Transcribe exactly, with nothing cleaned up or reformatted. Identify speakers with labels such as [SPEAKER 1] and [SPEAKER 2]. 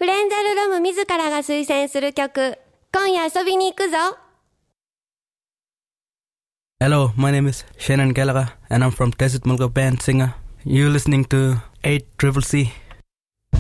[SPEAKER 1] フレンザル・ロム自らが推薦する曲、今夜遊びに行くぞ。
[SPEAKER 2] Hello, my name is Shannon Gallagher and I'm from Desert Mulga Band Singer. You're listening to eight C C C